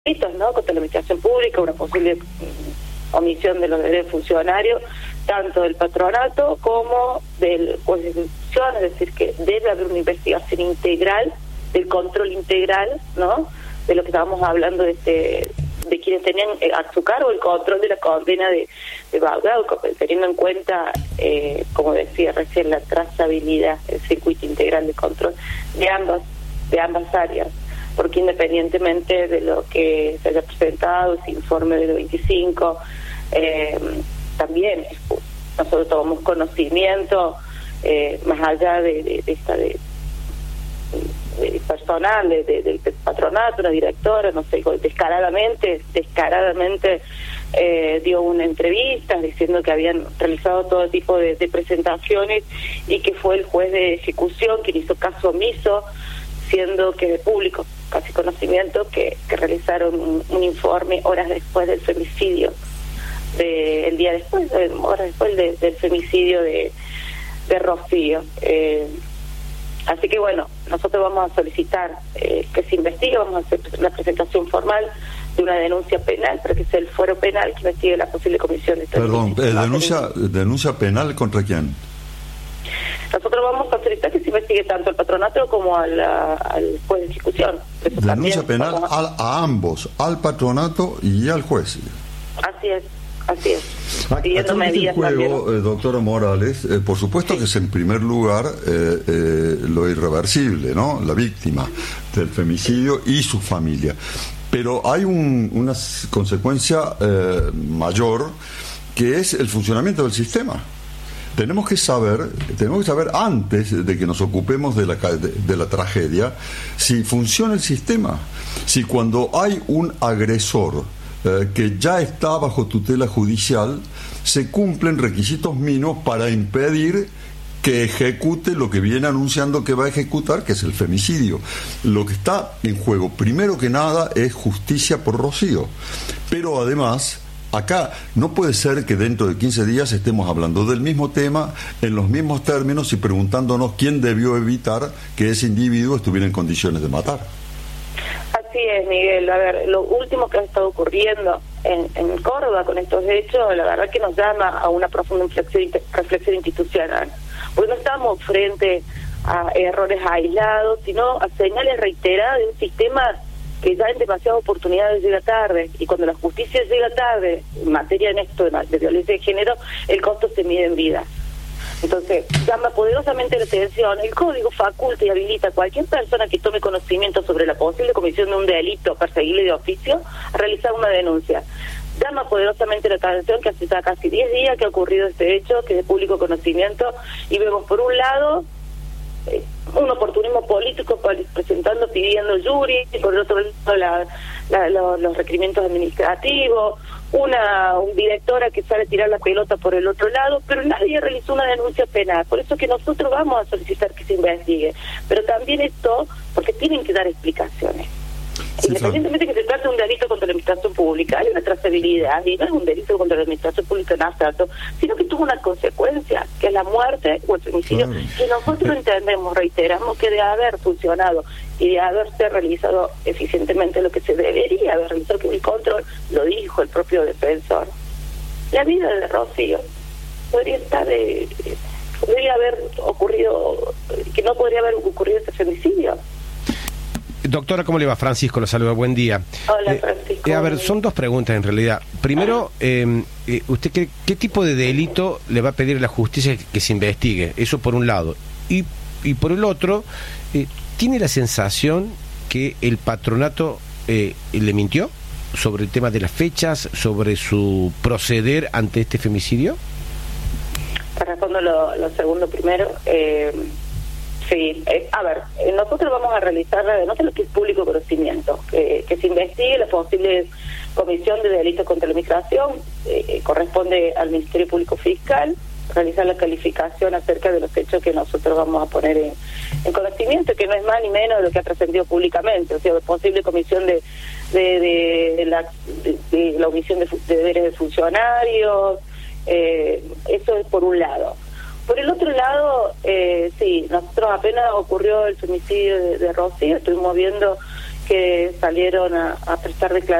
delitos, ¿no? Contra la administración pública, una posible omisión de los deberes funcionarios, tanto del patronato como del juez de institución, es decir, que debe haber una investigación integral, del control integral, ¿no? De lo que estábamos hablando de quienes tenían a su cargo el control de la condena de Bagdad, teniendo en cuenta, como decía recién, la trazabilidad, el circuito integral de control de ambas áreas, porque independientemente de lo que se haya presentado, ese informe del 25, también nosotros tomamos conocimiento, más allá de personal, del patronato, una directora, no sé, descaradamente dio una entrevista diciendo que habían realizado todo tipo de presentaciones y que fue el juez de ejecución quien hizo caso omiso, siendo que de público casi conocimiento que realizaron un informe horas después del femicidio, el día después, horas después del femicidio de Rocío. Así que bueno, nosotros vamos a solicitar que se investigue, vamos a hacer la presentación formal de una denuncia penal para que sea el fuero penal que investigue la posible comisión de denuncia penal ¿contra quién? Nosotros vamos a solicitar que se investigue tanto al patronato como al juez de ejecución. Denuncia penal a ambos, al patronato y al juez. Así es. Pidiendo medidas juego, doctora Morales, por supuesto que es en primer lugar lo irreversible, ¿no? La víctima del femicidio y su familia. Pero hay una consecuencia mayor, que es el funcionamiento del sistema. Tenemos que saber antes de que nos ocupemos de la tragedia, si funciona el sistema, si cuando hay un agresor que ya está bajo tutela judicial, se cumplen requisitos mínimos para impedir que ejecute lo que viene anunciando que va a ejecutar, que es el femicidio. Lo que está en juego, primero que nada, es justicia por Rocío. Pero además, acá no puede ser que dentro de 15 días estemos hablando del mismo tema, en los mismos términos y preguntándonos quién debió evitar que ese individuo estuviera en condiciones de matar. Así es, Miguel. A ver, lo último que ha estado ocurriendo en Córdoba con estos hechos, la verdad que nos llama a una profunda reflexión institucional, porque no estamos frente a errores aislados, sino a señales reiteradas de un sistema que ya en demasiadas oportunidades llega tarde, y cuando la justicia llega tarde en materia en esto de violencia de género, el costo se mide en vidas. Entonces, llama poderosamente la atención, el Código faculta y habilita a cualquier persona que tome conocimiento sobre la posible comisión de un delito perseguible de oficio a realizar una denuncia. Llama poderosamente la atención que hace ya casi 10 días que ha ocurrido este hecho, que es de público conocimiento, y vemos por un lado un oportunismo político pidiendo jury, y por el otro lado los requerimientos administrativos, una directora que sale a tirar la pelota por el otro lado, pero nadie realizó una denuncia penal. Por eso que nosotros vamos a solicitar que se investigue, pero también esto porque tienen que dar explicaciones. Sí, independientemente que se trate de un delito contra la administración pública, hay una trazabilidad, y no es un delito contra la administración pública en abstracto, sino que tuvo una consecuencia, que es la muerte o el femicidio, que nosotros entendemos, reiteramos, que de haber funcionado y de haberse realizado eficientemente lo que se debería haber realizado, que el control, lo dijo el propio defensor. La vida de Rocío podría haber ocurrido, que no podría haber ocurrido ese femicidio. Doctora, ¿cómo le va? Francisco, lo saluda, buen día. Hola, Francisco. A ver, son dos preguntas en realidad. Primero, ¿usted qué tipo de delito le va a pedir a la justicia que se investigue? Eso por un lado. Y por el otro, ¿tiene la sensación que el patronato le mintió sobre el tema de las fechas, sobre su proceder ante este femicidio? Te respondo lo segundo primero. Sí, a ver, nosotros vamos a realizar la denuncia, lo que es público conocimiento, que se investigue la posible comisión de delitos contra la administración, corresponde al Ministerio Público Fiscal realizar la calificación acerca de los hechos que nosotros vamos a poner en conocimiento, que no es más ni menos de lo que ha trascendido públicamente, o sea, posible comisión de la omisión de deberes de funcionarios, eso es por un lado. Por el otro lado, sí, nosotros apenas ocurrió el femicidio de Rocío, estuvimos viendo que salieron a prestar declaraciones